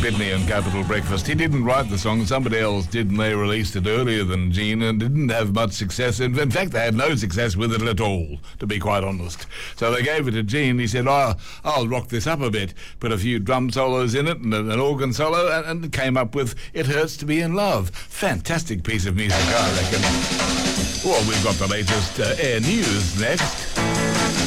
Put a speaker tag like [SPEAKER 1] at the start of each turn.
[SPEAKER 1] Pitney and Capital Breakfast. He didn't write the song, somebody else did, and they released it earlier than Gene and didn't have much success. In fact, they had no success with it at all, to be quite honest. So they gave it to Gene. He said, I'll rock this up a bit, put a few drum solos in it and an organ solo, and came up with It Hurts to Be in Love. Fantastic piece of music, I reckon. Well, we've got the latest Air News next.